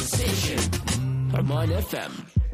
station, Oman FM.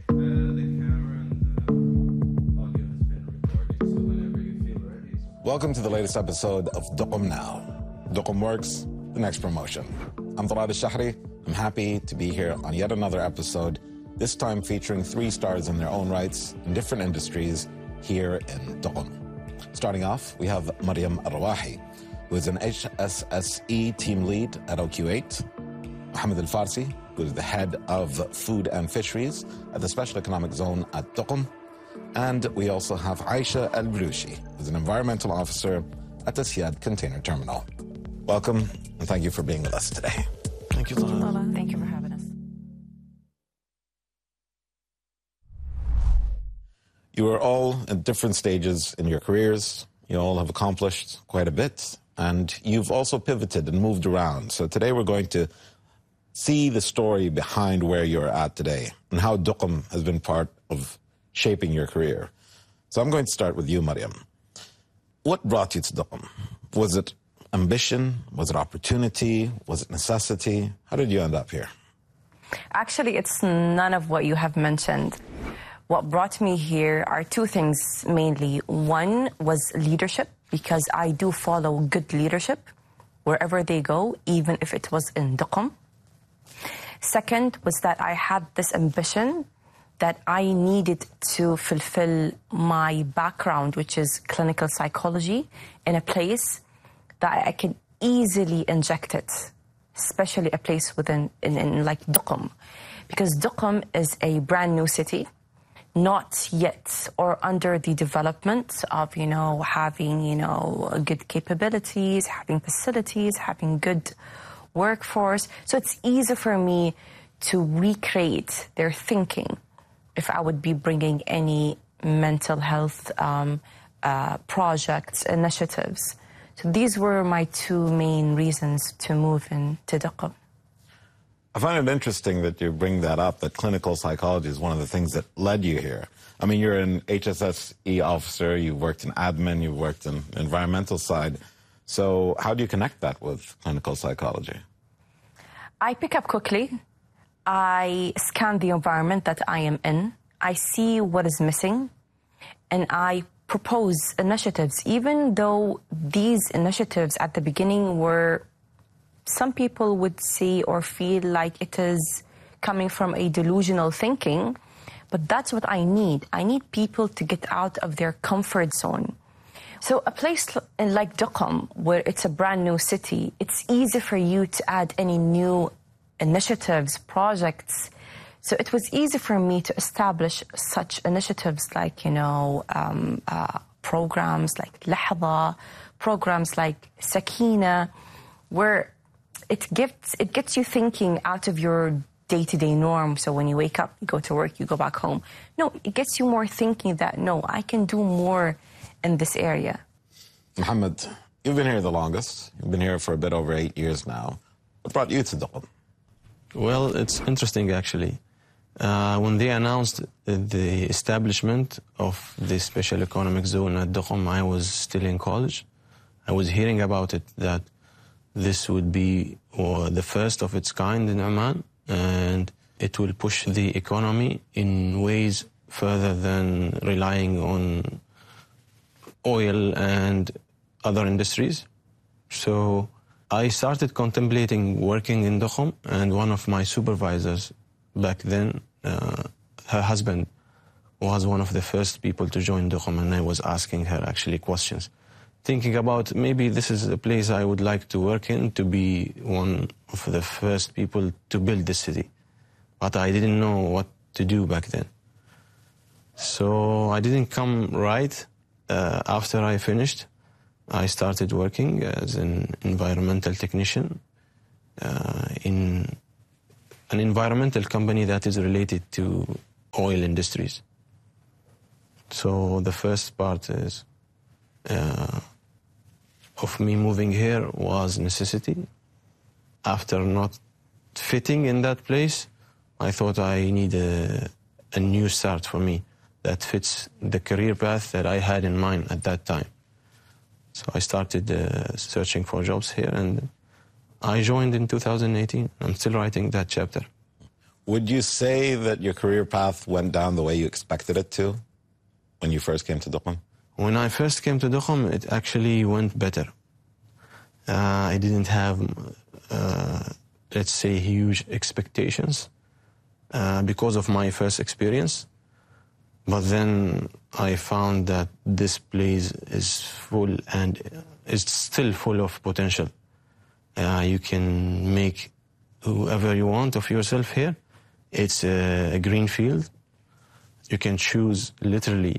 Welcome to the latest episode of Duqm Now. Duqm Works, the next promotion. I'm Talal Al-Shahri. I'm happy to be here on yet another episode, this time featuring 3 stars in their own rights in different industries here in Duqm. Starting off, we have Mariam Al-Rawahi, who is an HSSE team lead at OQ8. Mohammed Al-Farsi, who is the head of food and fisheries at the Special Economic Zone at Duqm. And we also have Aisha Al-Blushi, who's an environmental officer at the Siad Container Terminal. Welcome, and thank you for being with us today. Thank you, Talal. Thank you for having us. You are all at different stages in your careers. You all have accomplished quite a bit, and you've also pivoted and moved around. So today we're going to see the story behind where you're at today and how Duqm has been part of shaping your career. So I'm going to start with you, Mariam. What brought you to Duqm? Was it ambition? Was it opportunity? Was it necessity? How did you end up here? Actually, it's none of what you have mentioned. What brought me here are 2 things mainly. One was leadership, because I do follow good leadership wherever they go, even if it was in Duqm. Second was that I had this ambition that I needed to fulfill my background, which is clinical psychology, in a place that I can easily inject it, especially a place within in like Duqm. Because Duqm is a brand new city, not yet or under the development of, having, good capabilities, having facilities, having good workforce. So it's easy for me to recreate their thinking if I would be bringing any mental health projects, initiatives. So these were my 2 main reasons to move into Duqm. I find it interesting that you bring that up, that clinical psychology is one of the things that led you here. I mean, you're an HSSE officer, you've worked in admin, you've worked in the environmental side. So how do you connect that with clinical psychology? I pick up quickly. I scan the environment that I am in. I see what is missing, and I propose initiatives, even though these initiatives at the beginning were, some people would see or feel like it is coming from a delusional thinking, but that's what I need. I need people to get out of their comfort zone. So a place like Duqm, where it's a brand new city, it's easy for you to add any new initiatives, projects. So it was easy for me to establish such initiatives like, programs like Lahza, programs like Sakina, where it gets you thinking out of your day-to-day norm. So when you wake up, you go to work, you go back home. No, it gets you more thinking that, no, I can do more in this area. Mohammed, you've been here the longest. You've been here for a bit over 8 years now. What brought you to Duqm? Well, it's interesting, actually. When they announced the establishment of the Special Economic Zone at Duqm, I was still in college. I was hearing about it, that this would be the first of its kind in Oman, and it will push the economy in ways further than relying on oil and other industries. So I started contemplating working in Duqm, and one of my supervisors back then, her husband was one of the first people to join Duqm, and I was asking her actually questions, thinking about maybe this is a place I would like to work in, to be one of the first people to build the city. But I didn't know what to do back then. So I didn't come right. After I finished, I started working as an environmental technician in an environmental company that is related to oil industries. So the first part is of me moving here was necessity. After not fitting in that place, I thought I need a new start for me that fits the career path that I had in mind at that time. So I started searching for jobs here, and I joined in 2018. I'm still writing that chapter. Would you say that your career path went down the way you expected it to when you first came to Duqm? When I first came to Duqm, it actually went better. I didn't have, let's say, huge expectations because of my first experience. But then I found that this place is full and is still full of potential. You can make whoever you want of yourself here. It's a green field. You can choose literally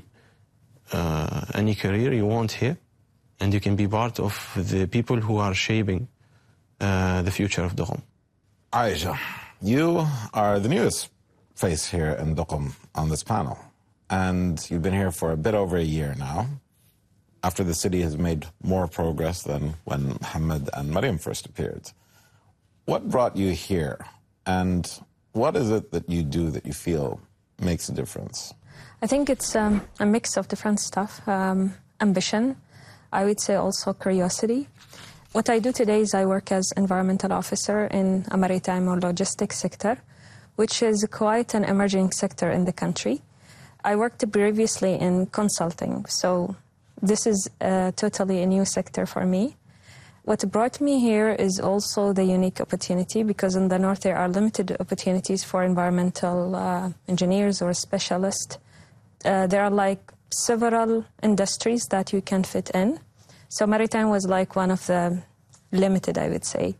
any career you want here, and you can be part of the people who are shaping the future of Duqm. Aisha, you are the newest face here in Duqm on this panel, and you've been here for a bit over a year now, after the city has made more progress than when Mohammed and Maryam first appeared. What brought you here, and what is it that you do that you feel makes a difference? I think it's a mix of different stuff. Ambition, I would say also curiosity. What I do today is I work as environmental officer in a maritime or logistics sector, which is quite an emerging sector in the country. I worked previously in consulting, so this is totally a new sector for me. What brought me here is also the unique opportunity, because in the north there are limited opportunities for environmental engineers or specialists. There are like several industries that you can fit in. So maritime was like one of the limited, I would say.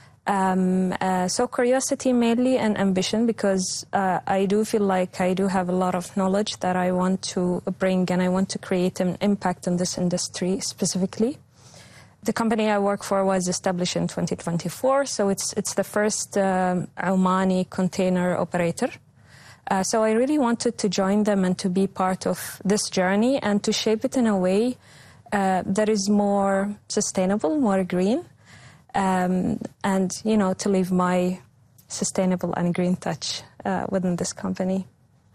So curiosity mainly and ambition, because I do feel like I do have a lot of knowledge that I want to bring, and I want to create an impact in this industry specifically. The company I work for was established in 2024, so it's the first Omani container operator. So I really wanted to join them and to be part of this journey and to shape it in a way that is more sustainable, more green, and, you know, to leave my sustainable and green touch within this company.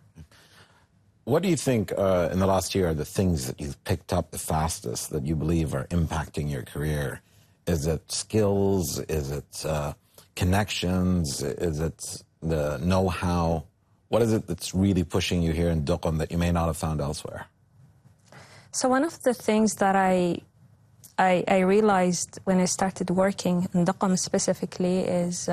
What do you think in the last year are the things that you've picked up the fastest that you believe are impacting your career? Is it skills? Is it connections? Is it the know-how? What is it that's really pushing you here in Duqm that you may not have found elsewhere? So one of the things that I realized when I started working in Duqm specifically is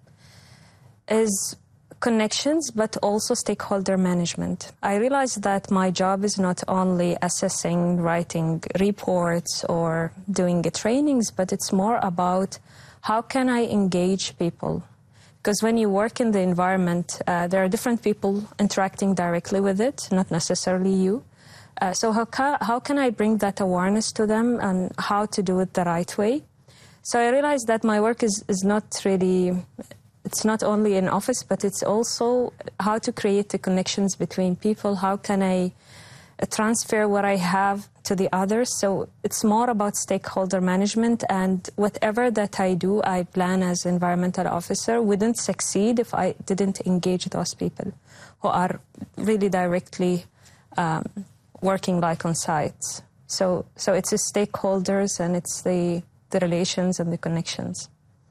connections, but also stakeholder management. I realized that my job is not only assessing, writing reports or doing trainings, but it's more about how can I engage people? Because when you work in the environment, there are different people interacting directly with it, not necessarily you. So how can I bring that awareness to them and how to do it the right way? So I realized that my work is not really, it's not only in office, but it's also how to create the connections between people. How can I transfer what I have to the others? So it's more about stakeholder management, and whatever that I do, I plan as environmental officer wouldn't succeed if I didn't engage those people who are really directly working like on sites. So it's the stakeholders and it's the relations and the connections.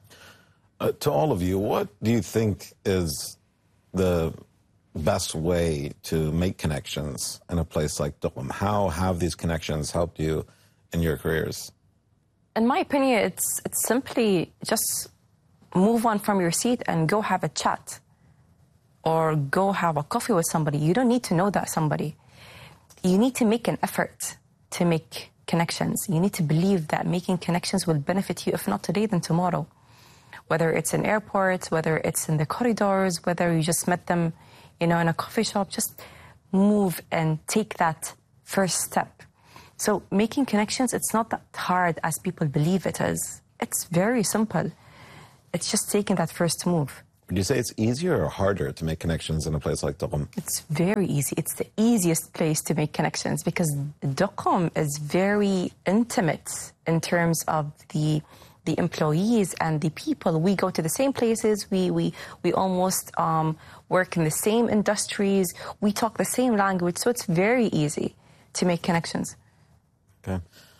To all of you, what do you think is the best way to make connections in a place like Duqm? How have these connections helped you in your careers? In my opinion, it's simply just move on from your seat and go have a chat or go have a coffee with somebody. You don't need to know that somebody. You need to make an effort to make connections. You need to believe that making connections will benefit you, if not today, then tomorrow. Whether it's in airports, whether it's in the corridors, whether you just met them, you know, in a coffee shop, just move and take that first step. So making connections, it's not that hard as people believe it is. It's very simple. It's just taking that first move. Would you say it's easier or harder to make connections in a place like Duqm? It's very easy. It's the easiest place to make connections because Duqm is very intimate in terms of the employees and the people. We go to the same places. We almost work in the same industries. We talk the same language. So it's very easy to make connections. Okay.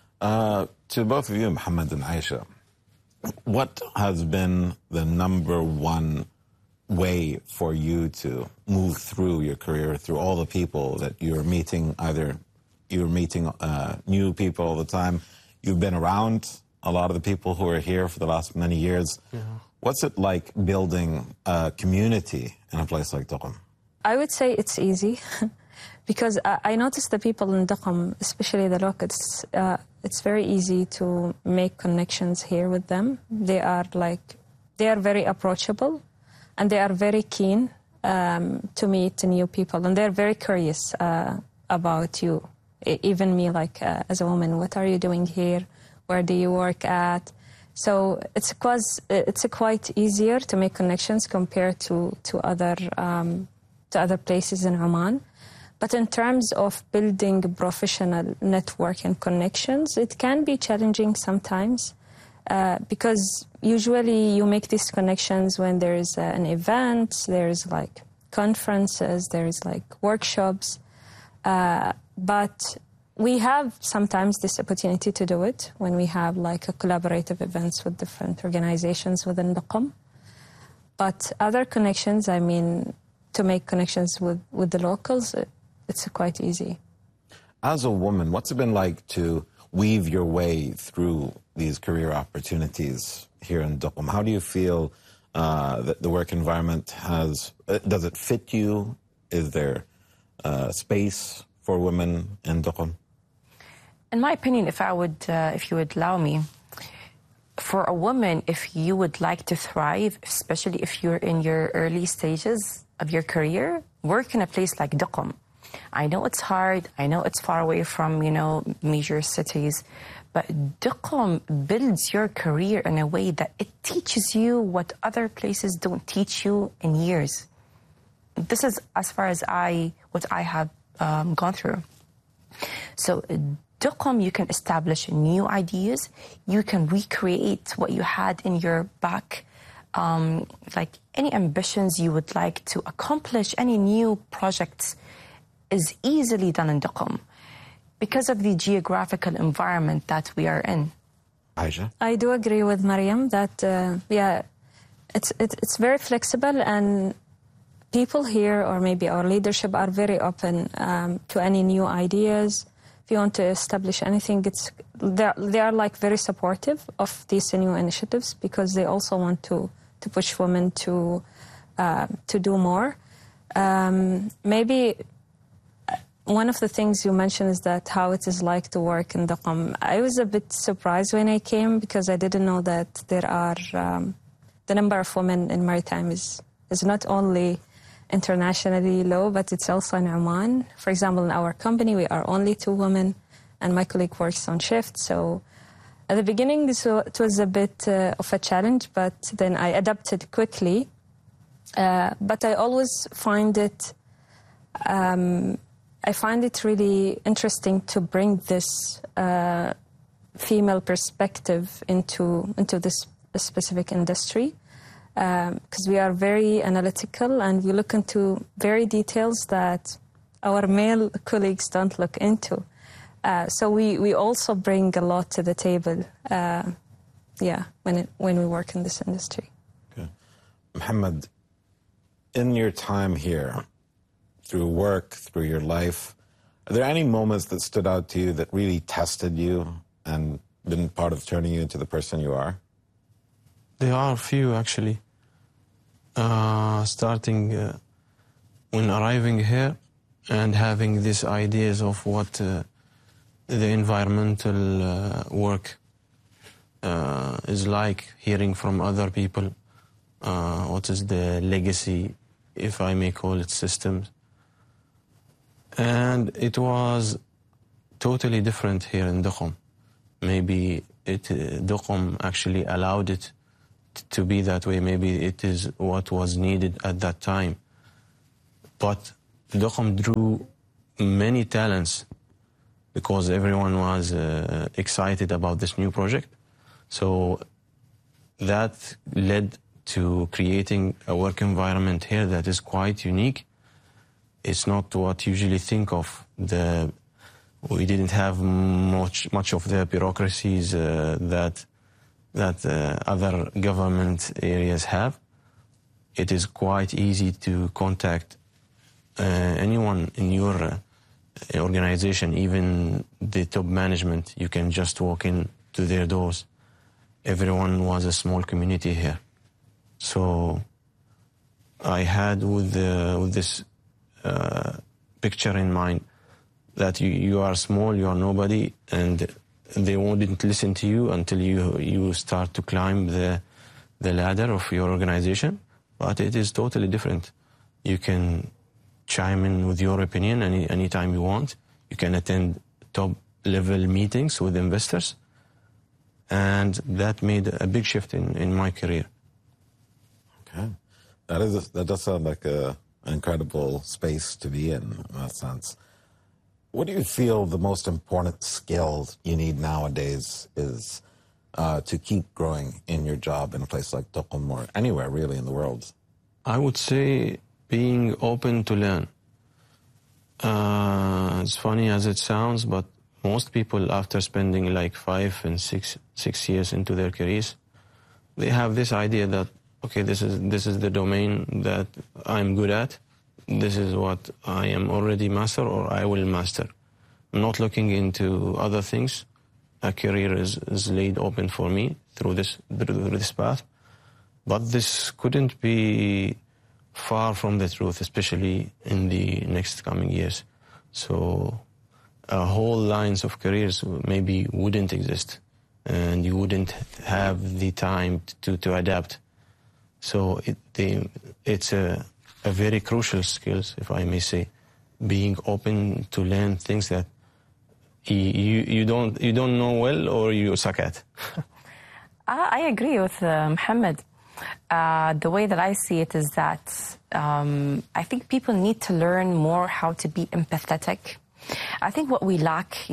To both of you, Mohammed and Aisha, what has been the number one way for you to move through your career, through all the people that you're meeting? Either you're meeting new people all the time, you've been around a lot of the people who are here for the last many years. Yeah. What's it like building a community in a place like Duqm? I would say it's easy because I noticed the people in Duqm, especially the locals, it's very easy to make connections here with them. They are very approachable and they are very keen to meet new people, and they're very curious about you. Even me, as a woman, what are you doing here? Where do you work at? So it's quite easier to make connections compared to other places in Oman. But in terms of building professional network and connections, it can be challenging sometimes because usually you make these connections when there is an event, there's conferences, there's workshops. But we have sometimes this opportunity to do it when we have a collaborative events with different organizations within Duqm. But other connections, to make connections with the locals, it's quite easy. As a woman, what's it been like to weave your way through these career opportunities here in Duqm? How do you feel that the work environment does it fit you? Is there space for women in Duqm? In my opinion, if you would allow me, for a woman, if you would like to thrive, especially if you're in your early stages of your career, work in a place like Duqm. I know it's hard. I know it's far away from, major cities, but Duqm builds your career in a way that it teaches you what other places don't teach you in years. This is as far as what I have gone through. So Duqm, you can establish new ideas. You can recreate what you had in your back, any ambitions you would like to accomplish, any new projects is easily done in Duqm because of the geographical environment that we are in. Aisha? I do agree with Mariam that, it's very flexible, and people here, or maybe our leadership, are very open to any new ideas. If you want to establish anything, they are very supportive of these new initiatives because they also want to push women to do more. Maybe one of the things you mentioned is that how it is like to work in Duqm. I was a bit surprised when I came because I didn't know that there are the number of women in maritime is not only internationally low, but it's also in Oman. For example, in our company, we are only 2 women, and my colleague works on shift. So at the beginning, it was a bit of a challenge, but then I adapted quickly. But I always find it really interesting to bring this female perspective into this specific industry. Because we are very analytical and we look into very details that our male colleagues don't look into. So we also bring a lot to the table, when we work in this industry. Okay. Mohammed, in your time here, through work, through your life, are there any moments that stood out to you that really tested you and been part of turning you into the person you are? There are a few, actually. Starting when arriving here and having these ideas of what the environmental work is like, hearing from other people, what is the legacy, if I may call it, systems. And it was totally different here in Duqm. Maybe Duqm actually allowed it to be that way. Maybe it is what was needed at that time. But Duqm drew many talents because everyone was excited about this new project. So that led to creating a work environment here that is quite unique. It's not what you usually think of. We didn't have much of the bureaucracies that other government areas have. it is quite easy to contact anyone in your organization, even the top management. You can just walk in to their doors. Everyone was a small community here. So I had with this picture in mind that you are small, you are nobody, and they won't listen to you until you start to climb the ladder of your organization. But it is totally different. You can chime in with your opinion anytime you want. You can attend top-level meetings with investors. And that made a big shift in my career. Okay. That does sound like an incredible space to be in that sense. What do you feel the most important skill you need nowadays is to keep growing in your job in a place like Duqm or anywhere really in the world? I would say being open to learn. As funny as it sounds, but most people, after spending like 5 and 6 years into their careers, they have this idea that, okay, this is the domain that I'm good at. This is what I am already master or I will master. I'm not looking into other things. A career is laid open for me through this path. But this couldn't be far from the truth, especially in the next coming years. So whole lines of careers maybe wouldn't exist, and you wouldn't have the time to adapt. So it's a very crucial skill, if I may say, being open to learn things that you don't know well or you suck at. I agree with Mohammed. The way that I see it is that I think people need to learn more how to be empathetic. I think what we lack,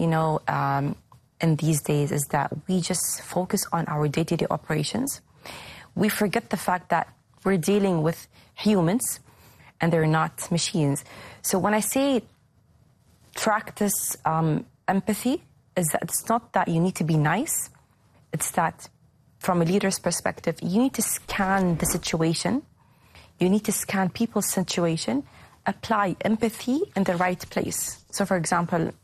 in these days is that we just focus on our day-to-day operations. We forget the fact that we're dealing with humans and they're not machines. So when I say practice empathy, is that it's not that you need to be nice. It's that from a leader's perspective, you need to scan the situation. You need to scan people's situation, apply empathy in the right place. So for example,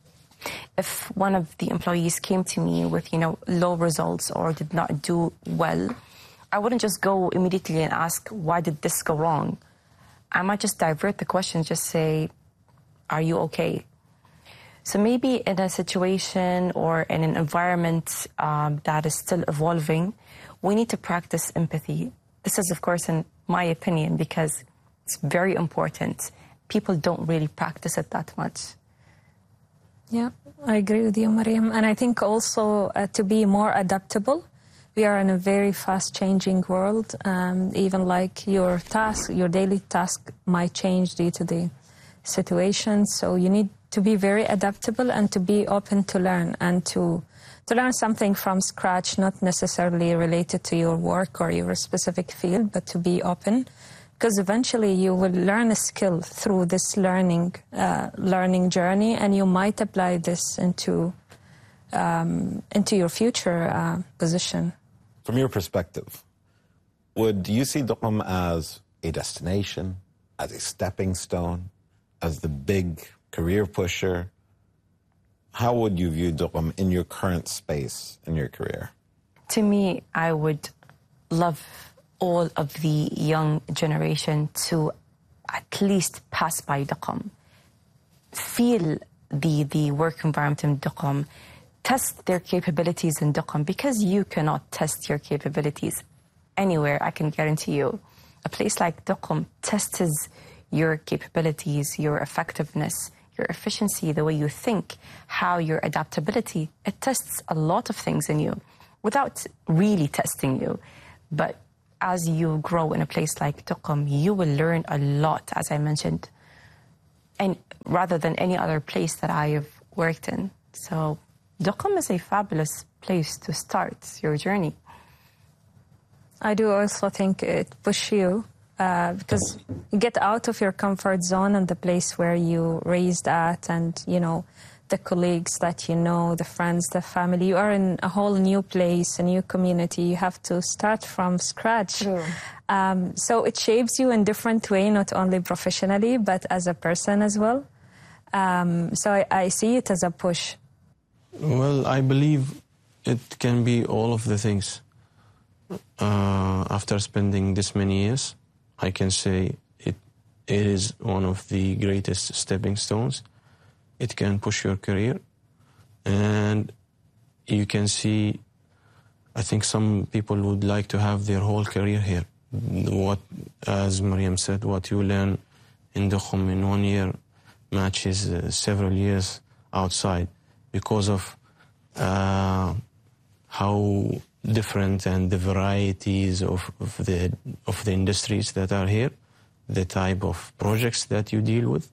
if one of the employees came to me with, low results or did not do well, I wouldn't just go immediately and ask, why did this go wrong? I might just divert the question, just say, are you okay? So maybe in a situation or in an environment that is still evolving, we need to practice empathy. This is, of course, in my opinion, because it's very important. People don't really practice it that much. Yeah, I agree with you, Mariam. And I think also to be more adaptable. We are in a very fast-changing world. Even like your daily task might change due to the situation. So you need to be very adaptable and to be open to learn and to learn something from scratch, not necessarily related to your work or your specific field, but to be open. Because eventually you will learn a skill through this learning journey, and you might apply this into your future position. From your perspective, would you see Duqm as a destination, as a stepping stone, as the big career pusher? How would you view Duqm in your current space in your career? To me, I would love all of the young generation to at least pass by Duqm, feel the work environment in Duqm, test their capabilities in Duqm, because you cannot test your capabilities anywhere, I can guarantee you. A place like Duqm tests your capabilities, your effectiveness, your efficiency, the way you think, how your adaptability. It tests a lot of things in you without really testing you. But as you grow in a place like Duqm, you will learn a lot, as I mentioned, and rather than any other place that I have worked in. So Duqm is a fabulous place to start your journey. I do also think it pushes you because you get out of your comfort zone and the place where you raised at, and the colleagues that the friends, the family. You are in a whole new place, a new community. You have to start from scratch. True. So it shapes you in different way, not only professionally, but as a person as well. So I see it as a push. Well, I believe it can be all of the things. After spending this many years, I can say it is one of the greatest stepping stones. It can push your career, and you can see, I think some people would like to have their whole career here. What, as Mariam said, what you learn in Duqm in 1 year matches several years outside, because of how different and the varieties of the industries that are here, the type of projects that you deal with,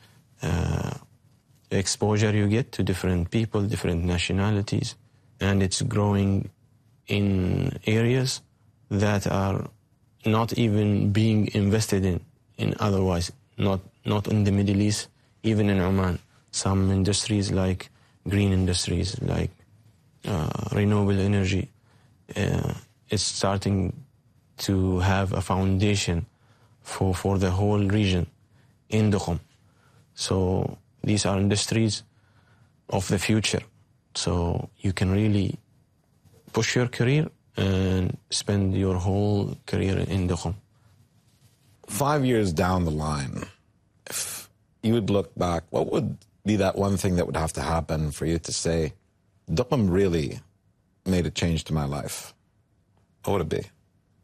exposure you get to different people, different nationalities, and it's growing in areas that are not even being invested in otherwise, not in the Middle East, even in Oman. Some industries like green industries, like renewable energy, is starting to have a foundation for the whole region in Duqm. So these are industries of the future. So you can really push your career and spend your whole career in Duqm. 5 years down the line, if you would look back, what would be that one thing that would have to happen for you to say, Duqm really made a change to my life? What would it be?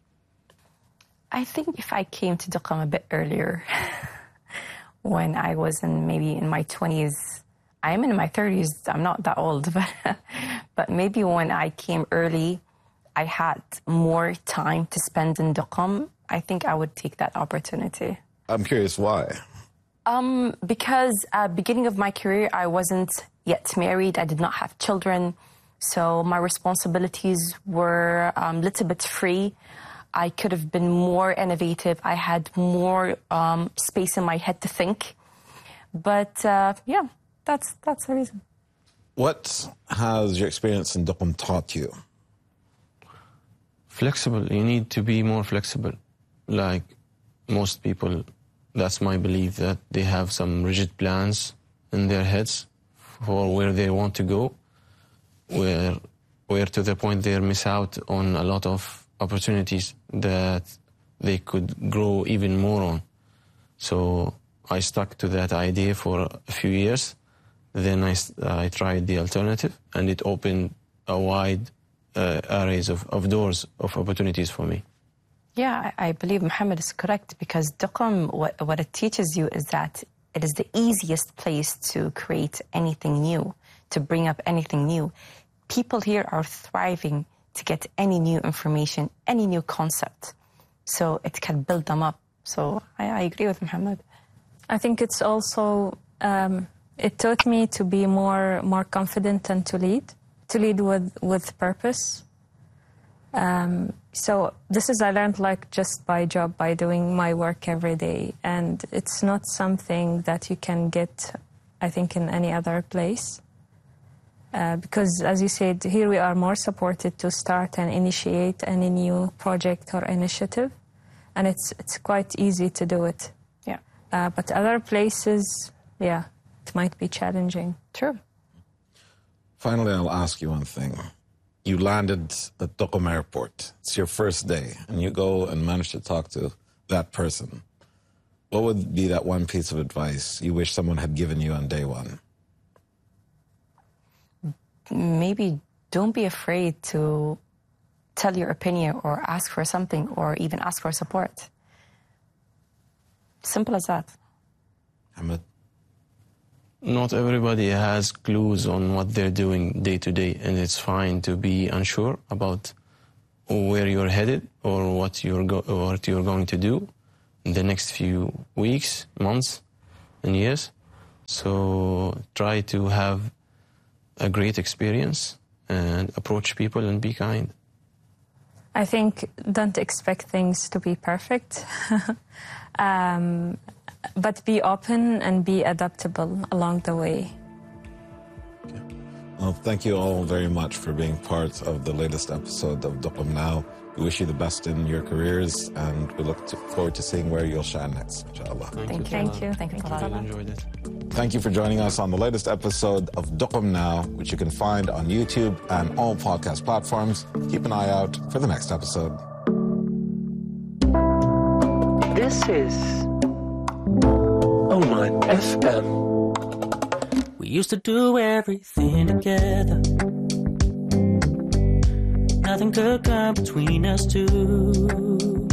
I think if I came to Duqm a bit earlier, when I was maybe in my 20s, I'm in my 30s, I'm not that old, but maybe when I came early, I had more time to spend in Duqm, I think I would take that opportunity. I'm curious why. Because at the beginning of my career, I wasn't yet married. I did not have children. So my responsibilities were a little bit free. I could have been more innovative. I had more space in my head to think. But yeah, that's the reason. What has your experience in Duqm taught you? Flexible. You need to be more flexible. Like most people, that's my belief, that they have some rigid plans in their heads for where they want to go, where to the point they miss out on a lot of opportunities that they could grow even more on. So I stuck to that idea for a few years. Then I tried the alternative, and it opened a wide arrays of doors of opportunities for me. Yeah, I believe Mohammed is correct, because Duqm, what it teaches you is that it is the easiest place to create anything new, to bring up anything new. People here are thriving to get any new information, any new concept. So it can build them up. So I agree with Mohammed. I think it's also, it taught me to be more confident and to lead with purpose. So this is I learned like just by job, by doing my work every day. And it's not something that you can get, I think, in any other place. Because as you said, here we are more supported to start and initiate any new project or initiative. And it's quite easy to do it. Yeah. But other places, yeah, it might be challenging. True. Finally, I'll ask you one thing. You landed at Duqm Airport. It's your first day, and you go and manage to talk to that person. What would be that one piece of advice you wish someone had given you on day one? Maybe don't be afraid to tell your opinion or ask for something or even ask for support. Simple as that. Ahmed? Not everybody has clues on what they're doing day to day, and it's fine to be unsure about where you're headed or what you're going to do in the next few weeks, months, and years. So try to have a great experience and approach people and be kind. I think don't expect things to be perfect. But be open and be adaptable along the way. Okay. Well, thank you all very much for being part of the latest episode of Duqm Now. We wish you the best in your careers, and we look forward to seeing where you'll shine next, inshallah. Thank you. Thank you. I enjoyed it. Thank you for joining us on the latest episode of Duqm Now, which you can find on YouTube and all podcast platforms. Keep an eye out for the next episode. This is Oman FM. We used to do everything together. Nothing could come between us two.